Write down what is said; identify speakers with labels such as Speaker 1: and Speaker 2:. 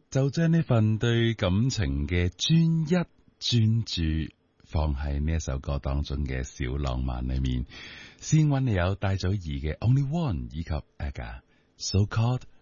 Speaker 1: 就將呢份對感情嘅專一專注放喺呢一首歌當中嘅小浪漫裏面，先揾你有戴祖儀嘅 Only One 以及 AGA So Called